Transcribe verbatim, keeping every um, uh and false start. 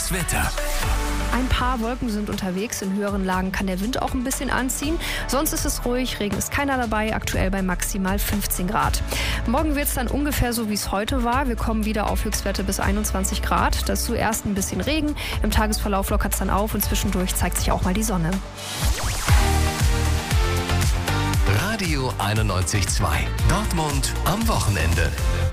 Das Wetter. Ein paar Wolken sind unterwegs. In höheren Lagen kann der Wind auch ein bisschen anziehen. Sonst ist es ruhig, Regen ist keiner dabei, aktuell bei maximal fünfzehn Grad. Morgen wird es dann ungefähr so, wie es heute war. Wir kommen wieder auf Höchstwerte bis einundzwanzig Grad. Dazu erst ein bisschen Regen. Im Tagesverlauf lockert es dann auf und zwischendurch zeigt sich auch mal die Sonne. Radio einundneunzig Komma zwei. Dortmund am Wochenende.